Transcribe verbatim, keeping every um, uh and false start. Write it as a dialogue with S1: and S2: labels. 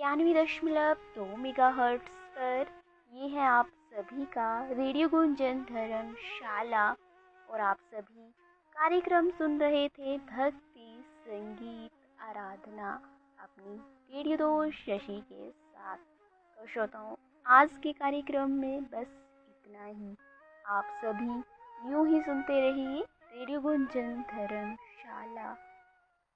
S1: इक्यानवे दशमलव दो मेगा हर्ट्स पर। ये है आप सभी का रेडियो गुंजन धर्मशाला। और आप सभी कार्यक्रम सुन रहे थे भक्ति संगीत आराधना अपनी रेडियो दोस्त शशि के साथ। तो श्रोताओं, आज के कार्यक्रम में बस इतना ही। आप सभी यूं ही सुनते रहिए रेडियो गुंजन धर्मशाला।